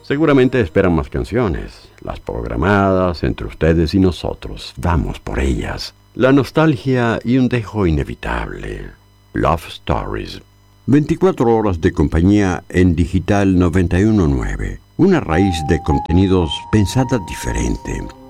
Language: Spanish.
Seguramente esperan más canciones, las programadas entre ustedes y nosotros. Vamos por ellas. La nostalgia y un dejo inevitable. Love Stories. 24 horas de compañía en Digital 919. Una raíz de contenidos pensada diferente.